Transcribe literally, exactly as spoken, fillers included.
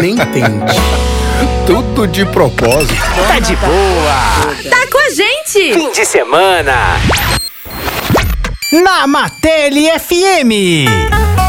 Nem tente. Tudo de propósito. Tá de boa. Tá com a gente. Fim de semana. Na Matelli F M.